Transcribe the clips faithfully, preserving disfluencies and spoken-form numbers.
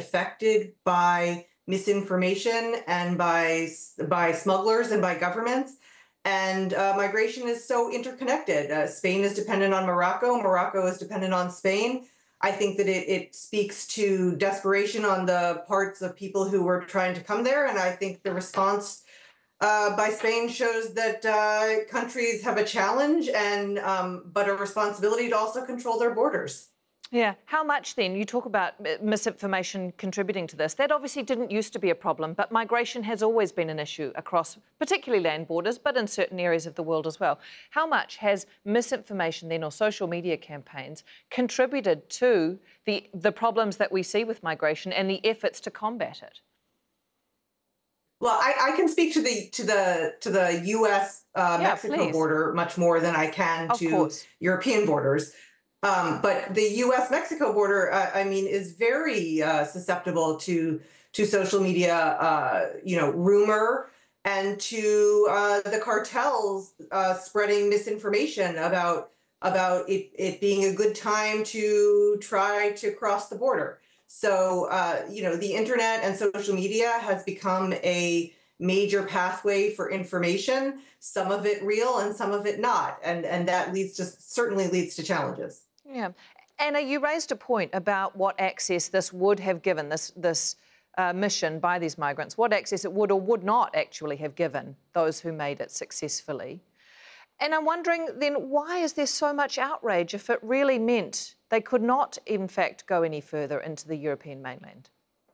affected by misinformation and by by smugglers and by governments. And uh, migration is so interconnected. Uh, Spain is dependent on Morocco. Morocco is dependent on Spain. I think that it, it speaks to desperation on the parts of people who were trying to come there. And I think the response uh, by Spain shows that uh, countries have a challenge and um, but a responsibility to also control their borders. Yeah. How much then? You talk about misinformation contributing to this. That obviously didn't used to be a problem, but migration has always been an issue across particularly land borders, but in certain areas of the world as well. How much has misinformation then or social media campaigns contributed to the, the problems that we see with migration and the efforts to combat it? Well, I, I can speak to the to the to the U S uh, Yeah, Mexico please. border much more than I can Of to course. European borders. Um, but the U S Mexico border, uh, I mean, is very uh, susceptible to to social media, uh, you know, rumor and to uh, the cartels uh, spreading misinformation about about it, it being a good time to try to cross the border. So, uh, you know, the internet and social media has become a major pathway for information, some of it real and some of it not. And, and that leads to certainly leads to challenges. Yeah. Anna, you raised a point about what access this would have given, this, this uh, mission by these migrants, what access it would or would not actually have given those who made it successfully. And I'm wondering then, why is there so much outrage if it really meant they could not, in fact, go any further into the European mainland?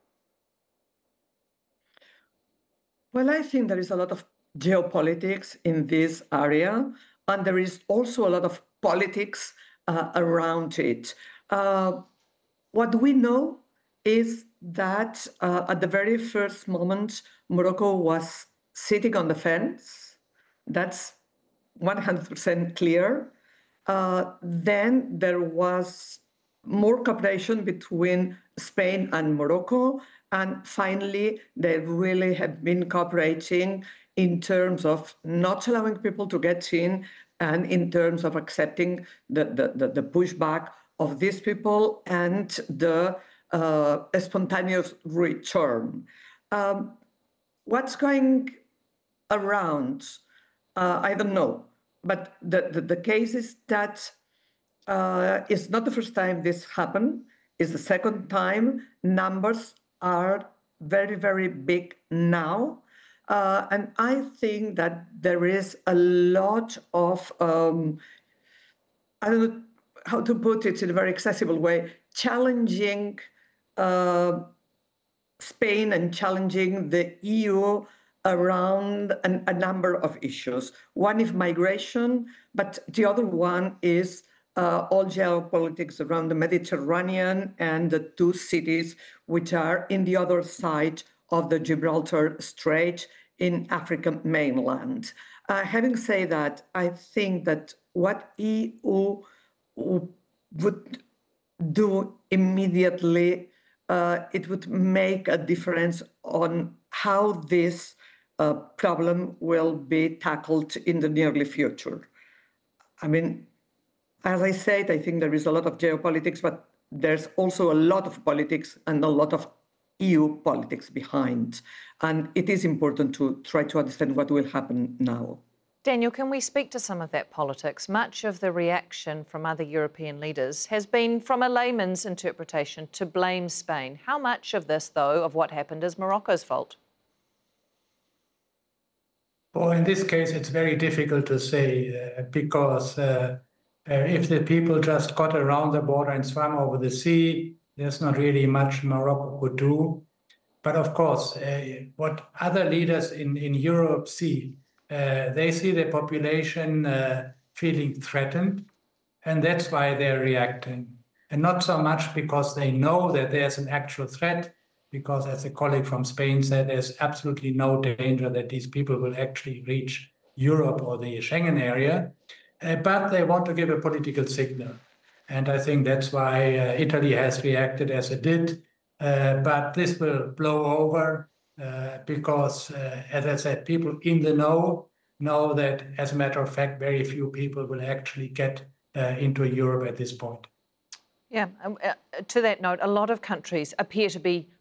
Well, I think there is a lot of geopolitics in this area, and there is also a lot of politics uh, around it. Uh, what we know is that uh, at the very first moment, Morocco was sitting on the fence. That's one hundred percent clear. Uh, then there was more cooperation between Spain and Morocco. And finally, they really have been cooperating in terms of not allowing people to get in and in terms of accepting the, the, the, the pushback of these people and the uh, spontaneous return. Um, what's going around? Uh, I don't know. But the, the, the case is that uh, it's not the first time this happened. It's the second time. Numbers are very, very big now. Uh, and I think that there is a lot of, um, I don't know how to put it in a very accessible way, challenging uh, Spain and challenging the E U around an, a number of issues. One is migration, but the other one is uh, all geopolitics around the Mediterranean and the two cities which are in the other side of the Gibraltar Strait in African mainland. Uh, having said that, I think that what E U would do immediately, uh, it would make a difference on how this uh, problem will be tackled in the nearly future. I mean, as I said, I think there is a lot of geopolitics, but there's also a lot of politics and a lot of E U politics behind. And it is important to try to understand what will happen now. Daniel, can we speak to some of that politics? Much of the reaction from other European leaders has been, from a layman's interpretation, to blame Spain. How much of this, though, of what happened is Morocco's fault? Well, in this case, it's very difficult to say uh, because uh, uh, if the people just got around the border and swam over the sea, there's not really much Morocco could do. But of course, uh, what other leaders in, in Europe see, uh, they see the population uh, feeling threatened, and that's why they're reacting. And not so much because they know that there's an actual threat, because as a colleague from Spain said, there's absolutely no danger that these people will actually reach Europe or the Schengen area, uh, but they want to give a political signal. And I think that's why uh, Italy has reacted as it did. Uh, but this will blow over uh, because, uh, as I said, people in the know know that, as a matter of fact, very few people will actually get uh, into Europe at this point. Yeah, um, uh, to that note, a lot of countries appear to be